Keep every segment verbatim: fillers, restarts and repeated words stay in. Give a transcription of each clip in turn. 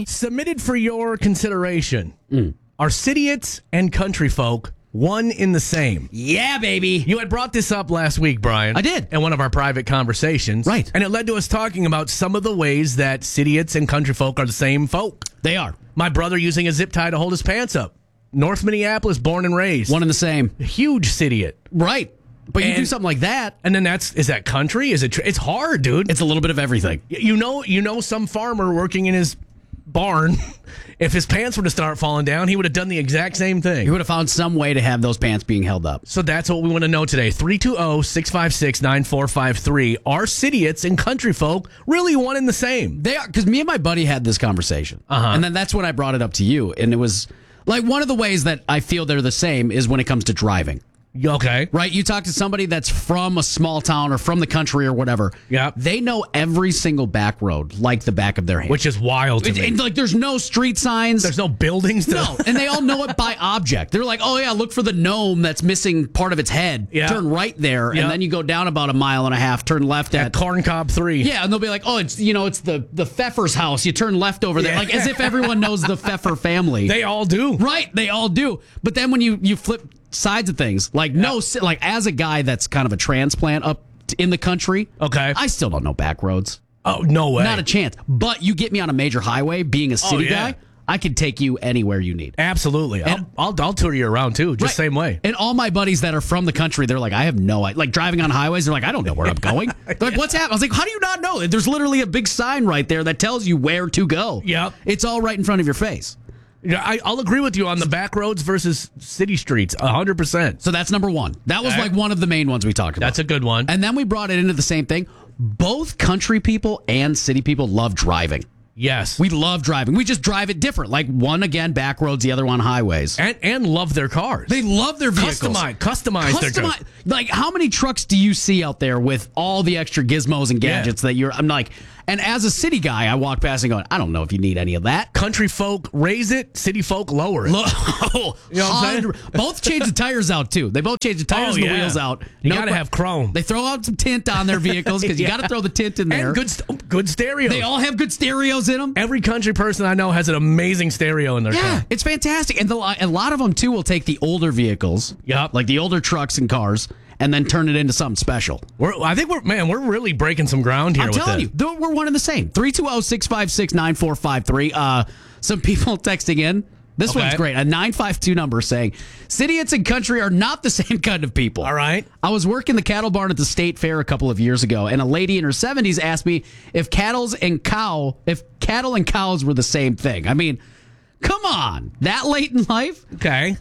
me. Submitted for your consideration. Mm. Are cityots and country folk one in the same? Yeah, baby. You had brought this up last week, Brian. I did. In one of our private conversations. Right. And it led to us talking about some of the ways that cityots and country folk are the same folk. They are. My brother using a zip tie to hold his pants up. North Minneapolis, born and raised. One and the same. Huge cityot. Right. But you And- do something like that, And then that's, is that country? Is it, tr- it's hard, dude. it's a little bit of everything. You know, you know, some farmer working in his barn, if his pants were to start falling down, he would have done the exact same thing. You would have found some way to have those pants being held up. So that's what we want to know today. three two zero, six five six, nine four five three. Are cityots and country folk really one and the same? They are, because me and my buddy had this conversation. Uh-huh. And then that's when I brought it up to you. And it was like one of the ways that I feel they're the same is when it comes to driving. Okay. Right? You talk to somebody that's from a small town or from the country or whatever. Yep. They know every single back road like the back of their hand. Which is wild to It- me. it- like there's no street signs. There's no buildings. To No, and they all know it by object. They're like, oh, yeah, look for the gnome that's missing part of its head. Yeah. Turn right there, Yeah. and then you go down about a mile and a half, turn left At at... Corn Cob three. Yeah, and they'll be like, oh, it's, you know, it's the, the Pfeffer's house. You turn left over there. Yeah. Like, as if everyone knows the Pfeffer family. They all do. Right, they all do. But then when you, you flip sides of things, like, no, si- like, as a guy that's kind of a transplant up t- in the country, Okay. I still don't know back roads. Oh, no way. Not a chance. But you get me on a major highway, being a city Oh, yeah. guy, I can take you anywhere you need. Absolutely. I'll, And- I'll, I'll tour you around, too. Just Right. same way. And all my buddies that are from the country, they're like, I have no idea. Like driving on highways, they're like, I don't know where I'm going. They're like, what's happening? I was like, how do you not know? There's literally a big sign right there that tells you where to go. Yep. It's all right in front of your face. Yeah, I, I'll agree with you on the back roads versus city streets. one hundred percent. So that's number one. That was Okay. like one of the main ones we talked about. That's a good one. And then we brought it into the same thing. Both country people and city people love driving. Yes. We love driving. We just drive it different. Like one, again, back roads, the other one, highways. and, and love their cars. They love their vehicles. Customize, customize their cars. Customize, like how many trucks do you see out there with all the extra gizmos and gadgets Yeah. that you're? I'm like, and as a city guy, I walk past and going, I don't know if you need any of that. Country folk raise it, city folk lower it. Lo- You know what I'm saying? Both change the tires out too. They both change the tires Oh, and the yeah. wheels out. You No gotta que- have chrome. They throw out some tint on their vehicles because you Yeah. got to throw the tint in there. And good, st- good stereo. They all have good stereos in them. Every country person I know has an amazing stereo in their Yeah, car. it's fantastic. And the, a lot of them too will take the older vehicles, Yup. like the older trucks and cars, and then turn it into something special. We're, I think we're man, we're really breaking some ground here. I'm with telling this. you, though, we're one and the same. three two zero, six five six, nine four five three. Uh, some people texting in. This Okay. one's great. A nine five two number saying, cityots and country are not the same kind of people. All right. I was working the cattle barn at the state fair a couple of years ago, and a lady in her seventies asked me if cattle's and cow, if cattle and cows were the same thing. I mean, come on. That late in life? Okay.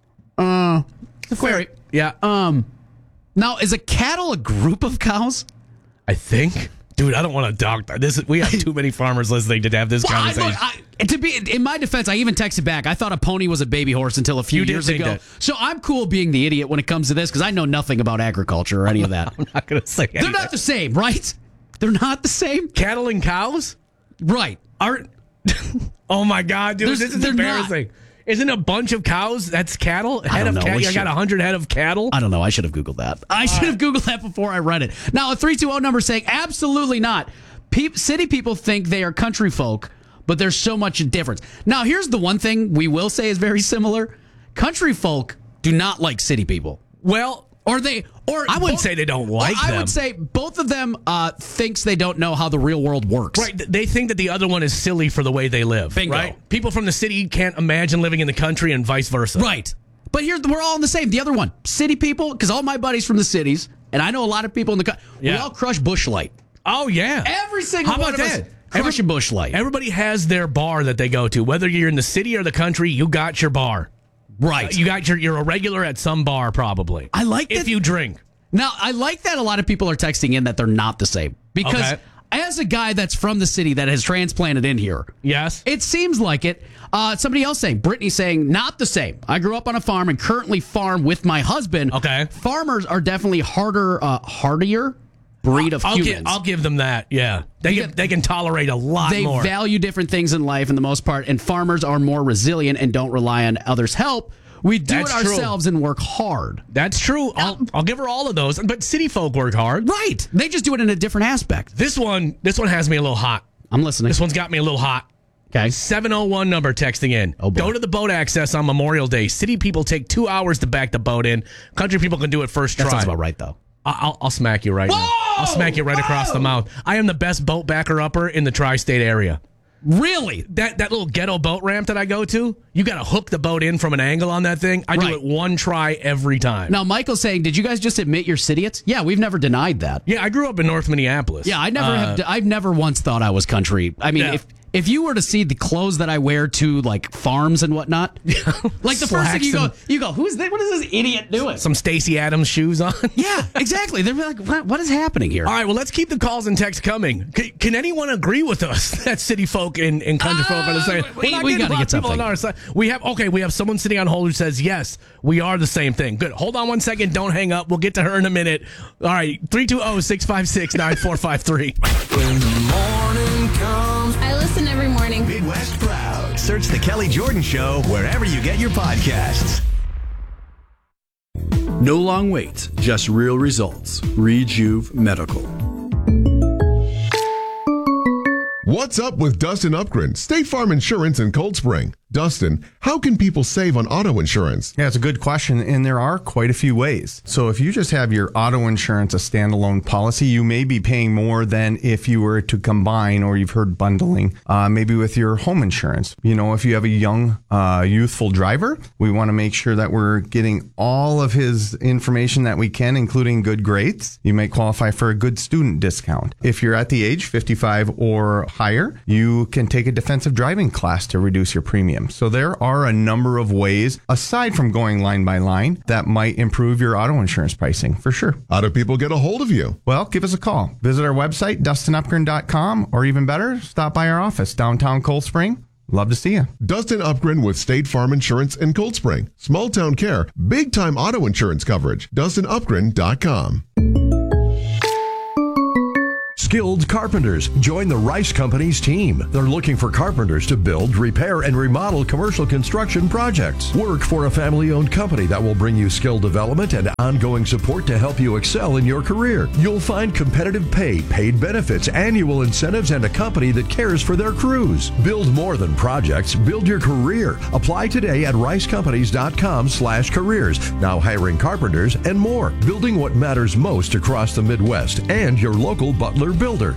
Uh, Fair. Yeah. Um, now, is a cattle a group of cows? I think. Dude, I don't want to dog this. We have too many farmers listening to have this Well, I, conversation. look, I, to be in my defense, I even texted back. I thought a pony was a baby horse until a few You did years think ago. that. So I'm cool being the idiot when it comes to this because I know nothing about agriculture or any of that. I'm not going to say They're anything. not the same, right? They're not the same, Cattle and cows right? are. Oh my God, dude, There's- this is they're embarrassing. Isn't a bunch of cows that's cattle? Head don't of know. cattle. We You got should- a hundred head of cattle. I don't know. I should have Googled that. I should have Googled that before I read it. Now, a three two zero number saying absolutely not. Pe- city people think they are country folk, but there's so much difference. Now, here's the one thing we will say is very similar. Country folk do not like city people. Well, Or they, or I wouldn't both- say they don't like I them. would say both of them uh, thinks they don't know how the real world works. right. th- They think that the other one is silly for the way they live. Bingo. Right. People from the city can't imagine living in the country and vice versa. Right. But here we're all in the same. The other one, city people, because all my buddies from the cities, and I know a lot of people in the country, we Yeah. all crush Bush Light. Oh yeah. Every single How one about of us that? crush a Bush Light. Everybody has their bar that they go to. Whether you're in the city or the country, you got your bar. Right. You got your. You're a regular at some bar, probably. I like if that- you drink. Now, I like that a lot of people are texting in that they're not the same. Because Okay. as a guy that's from the city that has transplanted in here, Yes. it seems like it. Uh, somebody else saying, Brittany saying, not the same. I grew up on a farm and currently farm with my husband. Okay. Farmers are definitely harder, uh, hardier breed of I'll humans. give. I'll give them that. Yeah. They can. Because They can tolerate a lot they more. value different things in life in the most part, and farmers are more resilient and don't rely on others' help. We do That's it true. ourselves and work hard. That's true. I'll. I'll give her all of those. But city folk work hard. Right. They just do it in a different aspect. This one. This one has me a little hot. I'm listening. This one's got me a little hot. Okay. seven oh one number texting in. Oh, boy. Go to the boat access on Memorial Day. City people take two hours to back the boat in. Country people can do it first try. That sounds about right, though. I'll, I'll smack you right Whoa! now. I'll smack you right Whoa! across the mouth. I am the best boat backer upper in the tri-state area. Really? That that little ghetto boat ramp that I go to, you got to hook the boat in from an angle on that thing. I right. do it one try every time. Now, Michael's saying, did you guys just admit you're Cityots? Yeah, we've never denied that. Yeah, I grew up in North Minneapolis. Yeah, I never uh, have. I've never once thought I was country. I mean, yeah. if if you were to see the clothes that I wear to like farms and whatnot, like the first thing you go, you go, who's that? What is this idiot doing? Some Stacey Adams shoes on. Yeah, exactly. They're like, what, what is happening here? All right, well, let's keep the calls and texts coming. C- can anyone agree with us that city folk and, and country uh, folk are the same? We, we got to get something. On our side. We have okay. We have someone sitting on hold who says yes, we are the same thing. Good. Hold on one second. Don't hang up. We'll get to her in a minute. All right, three two zero, six five six, nine four five three. When the morning comes, I listen every morning. Midwest Proud. Search The Kelly Jordan Show wherever you get your podcasts. No long waits, just real results. Rejuve Medical. What's up with Dustin Upgren, State Farm Insurance in Cold Spring? Dustin, how can people save on auto insurance? Yeah, it's a good question, and there are quite a few ways. So if you just have your auto insurance a standalone policy, you may be paying more than if you were to combine, or you've heard bundling, uh, maybe with your home insurance. You know, if you have a young, uh, youthful driver, we want to make sure that we're getting all of his information that we can, including good grades. You may qualify for a good student discount. If you're at the age fifty-five or higher, you can take a defensive driving class to reduce your premium. So there are a number of ways, aside from going line by line, that might improve your auto insurance pricing, for sure. How do people get a hold of you? Well, give us a call. Visit our website, dustin upgren dot com, or even better, stop by our office, downtown Cold Spring. Love to see you. Dustin Upgren with State Farm Insurance in Cold Spring. Small town care, big time auto insurance coverage. dustin upgren dot com. Skilled carpenters. Join the Rice Companies team. They're looking for carpenters to build, repair, and remodel commercial construction projects. Work for a family-owned company that will bring you skill development and ongoing support to help you excel in your career. You'll find competitive pay, paid benefits, annual incentives, and a company that cares for their crews. Build more than projects. Build your career. Apply today at rice companies dot com slash careers. Now hiring carpenters and more. Building what matters most across the Midwest and your local Butler builder.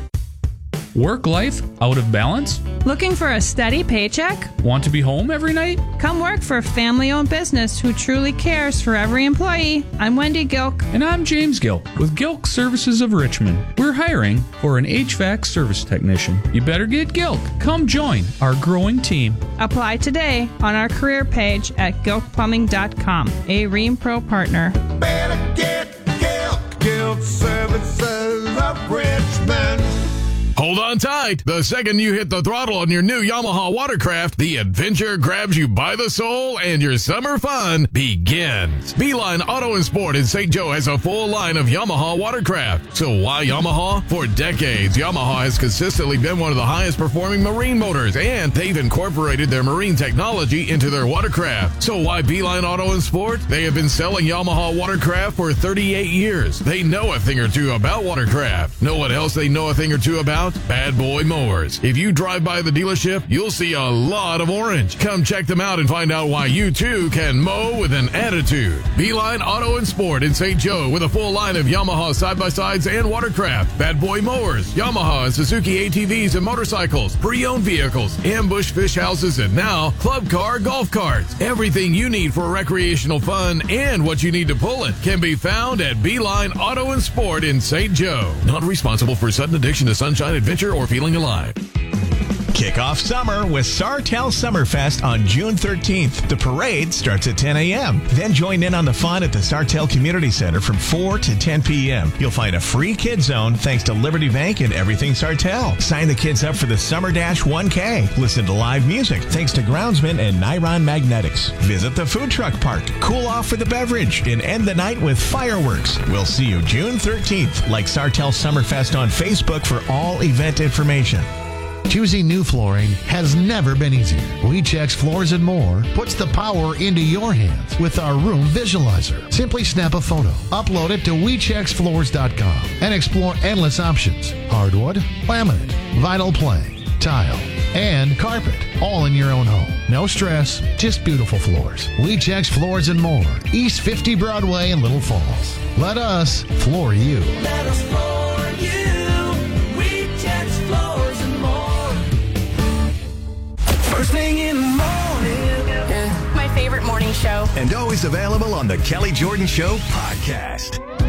Work life out of balance? Looking for a steady paycheck? Want to be home every night? Come work for a family-owned business who truly cares for every employee. I'm Wendy Gilk. And I'm James Gilk with Gilk Services of Richmond. We're hiring for an H V A C service technician. You better get Gilk. Come join our growing team. Apply today on our career page at gilk plumbing dot com, a Ream Pro partner. Better get Gilk. Gilk Services of Richmond. Hold on tight. The second you hit the throttle on your new Yamaha watercraft, the adventure grabs you by the soul and your summer fun begins. Beeline Auto and Sport in Saint Joe has a full line of Yamaha watercraft. So why Yamaha? For decades, Yamaha has consistently been one of the highest performing marine motors, and they've incorporated their marine technology into their watercraft. So why Beeline Auto and Sport? They have been selling Yamaha watercraft for thirty-eight years. They know a thing or two about watercraft. Know what else they know a thing or two about? Bad Boy Mowers. If you drive by the dealership, you'll see a lot of orange. Come check them out and find out why you too can mow with an attitude. Beeline Auto and Sport in Saint Joe with a full line of Yamaha side-by-sides and watercraft, Bad Boy Mowers, Yamaha and Suzuki A T Vs and motorcycles, pre-owned vehicles, ambush fish houses, and now club car golf carts. Everything you need for recreational fun and what you need to pull it can be found at Beeline Auto and Sport in Saint Joe. Not responsible for sudden addiction to sunshine, adventure, or feeling alive. Kick off summer with Sartell Summerfest on June thirteenth. The parade starts at ten a.m. Then join in on the fun at the Sartell Community Center from four to ten p.m. You'll find a free kid zone thanks to Liberty Bank and Everything Sartell. Sign the kids up for the Summer Dash one K. Listen to live music thanks to Groundsman and Niron Magnetics. Visit the food truck park. Cool off with a beverage and end the night with fireworks. We'll see you June thirteenth. Like Sartell Summerfest on Facebook for all event information. Choosing new flooring has never been easier. WeCheck's Floors and More puts the power into your hands with our room visualizer. Simply snap a photo, upload it to we checks floors dot com, and explore endless options. Hardwood, laminate, vinyl plank, tile, and carpet, all in your own home. No stress, just beautiful floors. WeCheck's Floors and More, East fifty Broadway in Little Falls. Let us floor you. Let us floor you. WeCheck's Floors and More. First thing in the morning. My favorite morning show. And always available on the Kelly Jordan Show podcast.